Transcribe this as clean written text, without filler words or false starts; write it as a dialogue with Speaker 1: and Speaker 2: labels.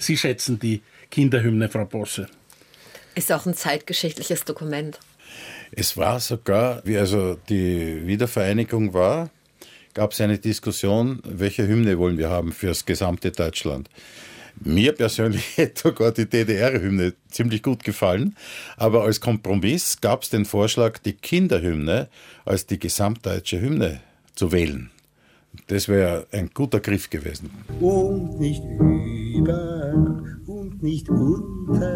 Speaker 1: Sie schätzen die Kinderhymne, Frau Bosse?
Speaker 2: Ist auch ein zeitgeschichtliches Dokument.
Speaker 3: Es war sogar, wie also die Wiedervereinigung war, gab es eine Diskussion, welche Hymne wollen wir haben für das gesamte Deutschland. Mir persönlich hätte sogar die DDR-Hymne ziemlich gut gefallen, aber als Kompromiss gab es den Vorschlag, die Kinderhymne als die gesamtdeutsche Hymne zu wählen. Das wäre ein guter Griff gewesen.
Speaker 4: Und nicht über und nicht unter